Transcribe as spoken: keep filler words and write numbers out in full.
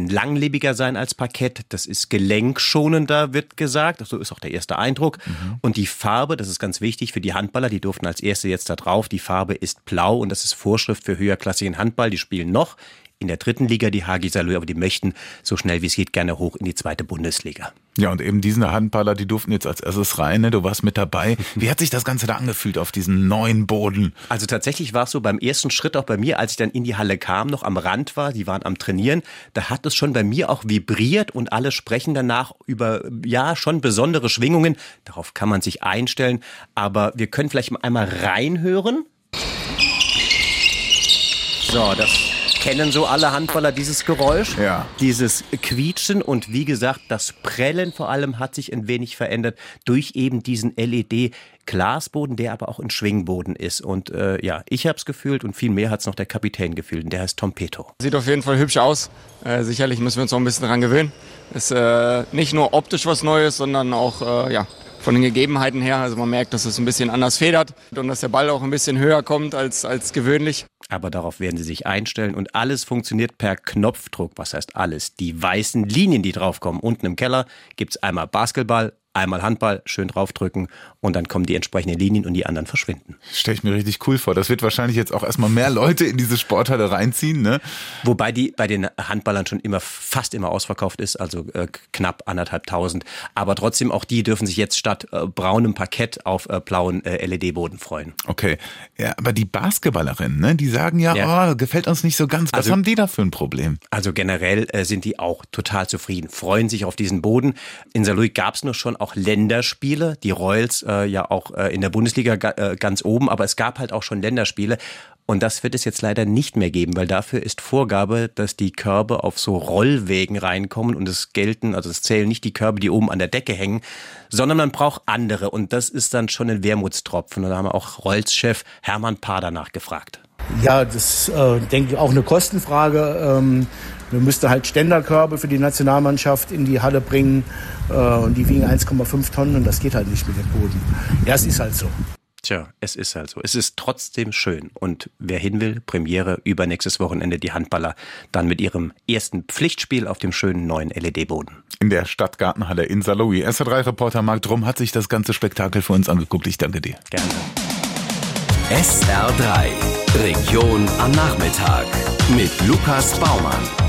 bisschen langlebiger sein als Parkett. Das ist gelenkschonender, wird gesagt. So ist auch der erste Eindruck. Mhm. Und die Farbe, das ist ganz wichtig für die Handballer, die durften als Erste jetzt da drauf. Die Farbe ist blau und das ist Vorschrift für höherklassigen Handball. Die spielen noch in der dritten Liga, die Hagi Salou, aber die möchten so schnell wie es geht gerne hoch in die zweite Bundesliga. Ja, und eben diese Handballer, die durften jetzt als erstes rein, ne? Du warst mit dabei. Wie hat sich das Ganze da angefühlt auf diesem neuen Boden? Also tatsächlich war es so beim ersten Schritt auch bei mir, als ich dann in die Halle kam, noch am Rand war, die waren am Trainieren, da hat es schon bei mir auch vibriert und alle sprechen danach über, ja, schon besondere Schwingungen. Darauf kann man sich einstellen, aber wir können vielleicht mal einmal reinhören. So, das kennen so alle Handballer, dieses Geräusch, ja. Dieses Quietschen und wie gesagt, das Prellen vor allem hat sich ein wenig verändert durch eben diesen L E D-Glasboden, der aber auch ein Schwingboden ist. Und äh, ja, ich habe es gefühlt und viel mehr hat es noch der Kapitän gefühlt und der heißt Tom Peto. Sieht auf jeden Fall hübsch aus. Äh, sicherlich müssen wir uns noch ein bisschen dran gewöhnen. Ist äh, nicht nur optisch was Neues, sondern auch äh, ja, von den Gegebenheiten her. Also man merkt, dass es ein bisschen anders federt und dass der Ball auch ein bisschen höher kommt als, als gewöhnlich. Aber darauf werden sie sich einstellen und alles funktioniert per Knopfdruck. Was heißt alles? Die weißen Linien, die draufkommen. Unten im Keller gibt's einmal Basketball, einmal Handball, schön draufdrücken und dann kommen die entsprechenden Linien und die anderen verschwinden. Stelle ich mir richtig cool vor. Das wird wahrscheinlich jetzt auch erstmal mehr Leute in diese Sporthalle reinziehen, ne? Wobei die bei den Handballern schon immer fast immer ausverkauft ist, also äh, knapp anderthalbtausend. Aber trotzdem auch die dürfen sich jetzt statt äh, braunem Parkett auf äh, blauen äh, L E D-Boden freuen. Okay, ja, aber die Basketballerinnen, ne, die sagen ja, ja. Oh, gefällt uns nicht so ganz. Was also, haben die da für ein Problem? Also generell äh, sind die auch total zufrieden, freuen sich auf diesen Boden. In Saarlouis gab es nur schon auch Länderspiele, die Royals äh, ja auch äh, in der Bundesliga ga, äh, ganz oben, aber es gab halt auch schon Länderspiele und das wird es jetzt leider nicht mehr geben, weil dafür ist Vorgabe, dass die Körbe auf so Rollwägen reinkommen und es gelten, also es zählen nicht die Körbe, die oben an der Decke hängen, sondern man braucht andere und das ist dann schon ein Wermutstropfen und da haben wir auch Royals-Chef Hermann Paar danach gefragt. Ja, das ist, äh, denke ich, auch eine Kostenfrage. Ähm, wir müssten halt Ständerkörbe für die Nationalmannschaft in die Halle bringen äh, und die wiegen eins Komma fünf Tonnen und das geht halt nicht mit dem Boden. Ja, es ist halt so. Tja, es ist halt so. Es ist trotzdem schön. Und wer hin will, Premiere übernächstes Wochenende, die Handballer dann mit ihrem ersten Pflichtspiel auf dem schönen neuen L E D-Boden. In der Stadtgartenhalle in Saarlouis. S R drei Reporter Marc Drum hat sich das ganze Spektakel für uns angeguckt. Ich danke dir. Gerne. S R drei Region am Nachmittag mit Lukas Baumann.